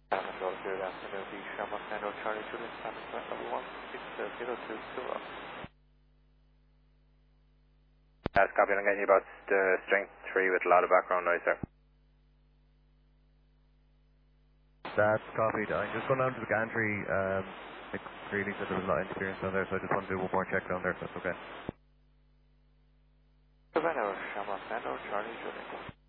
Good afternoon, the Shamrock Sandro Charlie Juliet, Standard Flight level 16020. That's copy. I'm getting you about strength 3 with a lot of background noise there. That's copied. I'm just going down to the gantry. Nick Greeley said there was a lot of interference down there, so I just want to do one more check down there, if that's okay. Savannah, Shamrock Sandro Charlie Juliet.